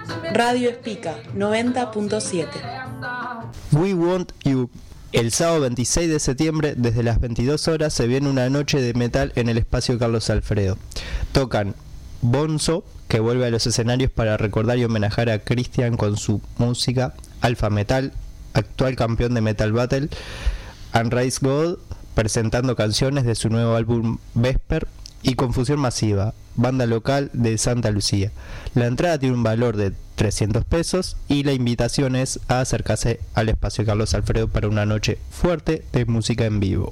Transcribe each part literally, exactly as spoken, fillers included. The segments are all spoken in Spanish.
Radio Espica noventa punto siete. We Want You. El sábado veintiséis de septiembre, desde las veintidós horas, se viene una noche de metal en el espacio Carlos Alfredo. Tocan Bonzo, que vuelve a los escenarios para recordar y homenajear a Cristian con su música, Alpha Metal, actual campeón de Metal Battle, Unraised God, presentando canciones de su nuevo álbum Vesper, y Confusión Masiva, banda local de Santa Lucía. La entrada tiene un valor de trescientos pesos y la invitación es a acercarse al espacio Carlos Alfredo para una noche fuerte de música en vivo.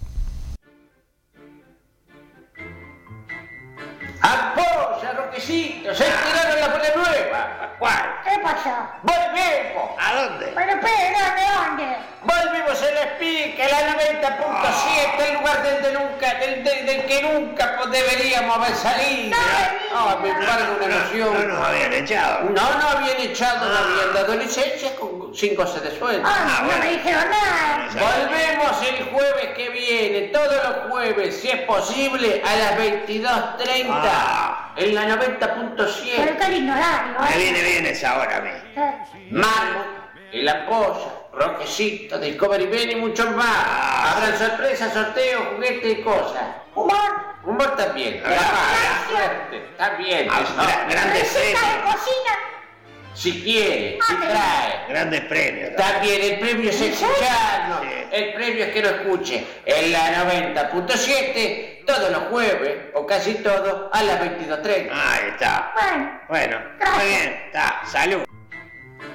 ¡Apoya, Roquecito! ¡Se tiraron la bola nueva! ¿Cuál? ¿Qué pasó? ¡Volvemos! ¿A dónde? Pero espera, ¿de dónde? Volvimos a la Espica, la noventa punto siete, el lugar del, de nunca, del, del, del que nunca pues, deberíamos haber salido. No, No, me parece una emoción. No nos habían echado. No, no habían echado, no habían dado licencia con sin cosas de sueldo. Ah, no me dijeron nada. Volvemos el jueves que viene, todos los jueves, si es posible, a las veintidós treinta, Ah. en la noventa punto Pero siete. qué lindo horario, Me ¿eh? viene bien esa hora a mí. Eh, Marmo, El Ampolla, Roquecito, Discovery Ben y muchos más. Ah. Habrán sorpresas, sorteos, juguetes y cosas. Humor. Humor también. Ah. La suerte, está bien. Ah, ¿no? gra- grandes Receta de premios. cocina. Si quiere, si Ah, trae. Grandes premios. También el premio es escucharnos. Sí. El premio es que lo escuche en la noventa punto siete todos los jueves, o casi todos, a las veintidós treinta. Ahí está. Bueno, Bueno, Gracias. muy bien. Está. Salud.